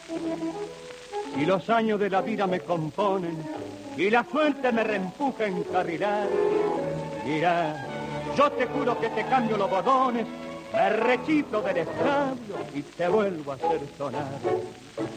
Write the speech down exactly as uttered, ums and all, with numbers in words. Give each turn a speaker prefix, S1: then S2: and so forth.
S1: Si los años de la vida me componen y la suerte me reempuja a encarrilar, dirá, yo te juro que te cambio los bodones, me rechito del establo y te vuelvo a hacer sonar.